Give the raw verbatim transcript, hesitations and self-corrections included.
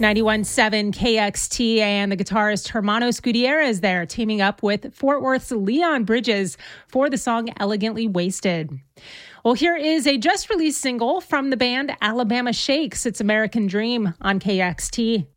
ninety-one point seven K X T, and the guitarist Hermanos Gutierrez there teaming up with Fort Worth's Leon Bridges for the song Elegantly Wasted. Well, here is a just released single from the band Alabama Shakes. It's American Dream on K X T.